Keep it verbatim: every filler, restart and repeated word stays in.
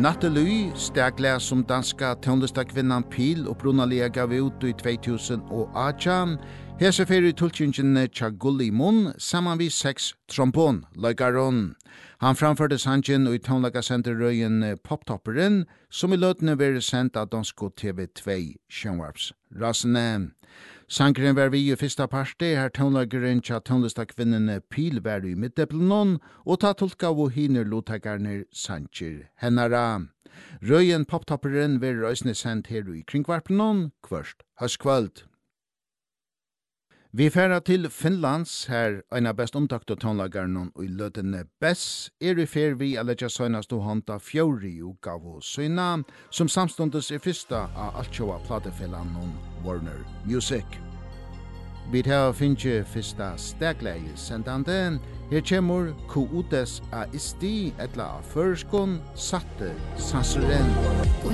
Nattely stegla som danska tonlistakvinnan Pil og Brunalia gav ut i två tusen åtta. Hese fyrir tulkingen tja Gulli Munn saman vi seks trombon løygaron. Han framførte sangen i tonlagasenterrøyen Poptopperen, som i løtene var sendt av dansko T V två sjønvarpsrasene. Sangren var vi i fyrsta parte, her tonlageren tja tonlistakvinnen Pil var i middeplenon, og ta tolka og hiner lotagarner sanger hennara. Røyen Poptopperen var røysne sendt her i kringvarpenon, kvørst høstkvöld. Vi færa til Finlands, her ein av best omtakta tonlagaren og i løtene Bess, er i fer vi a letja søgnast og hånda fjóri utgave søgna, som samstundes er fyrsta av altsjåa platefellan og Warner Music. Vi tar finnje fyrsta stegleie sendande, her kjemur Kuutes a isti etla av førskon satte sanseren.